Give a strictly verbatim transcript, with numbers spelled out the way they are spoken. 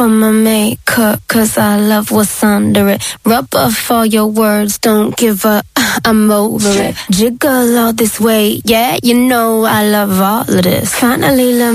on my makeup, cause I love what's under it. Rub off all your words, don't give up, I'm over it. Jiggle all this way, yeah, you know I love all of this. Finally, let